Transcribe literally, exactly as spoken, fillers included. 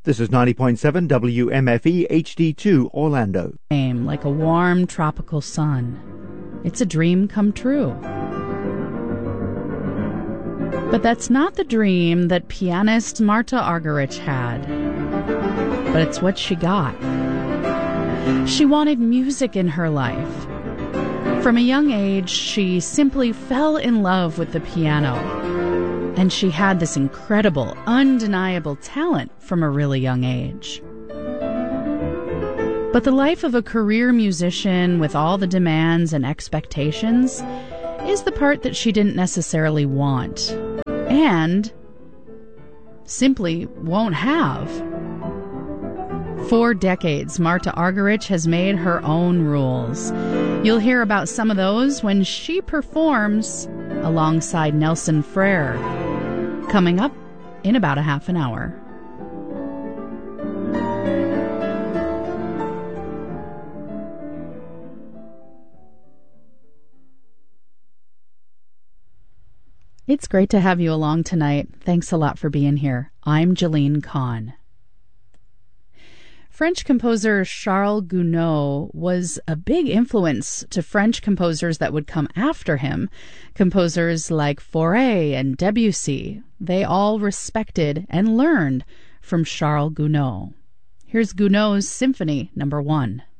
This is ninety point seven W M F E H D two Orlando. Like a warm tropical sun. It's a dream come true. But that's not the dream that pianist Marta Argerich had. But it's what she got. She wanted music in her life. From a young age, she simply fell in love with the piano. And she had this incredible, undeniable talent from a really young age. But the life of a career musician with all the demands and expectations is the part that she didn't necessarily want. And simply won't have. For decades, Marta Argerich has made her own rules. You'll hear about some of those when she performs alongside Nelson Frere, coming up in about a half an hour. It's great to have you along tonight. Thanks a lot for being here. I'm Jeline Kahn. French composer Charles Gounod was a big influence to French composers that would come after him. Composers like Fauré and Debussy. They all respected and learned from Charles Gounod. Here's Gounod's Symphony Number One.